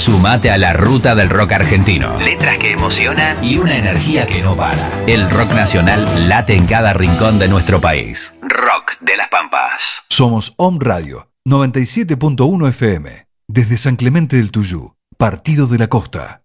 Sumate a la ruta del rock argentino. Letras que emocionan y una energía que no para. El rock nacional late en cada rincón de nuestro país. Rock de las Pampas. Somos Om Radio 97.1 FM. Desde San Clemente del Tuyú, Partido de la Costa.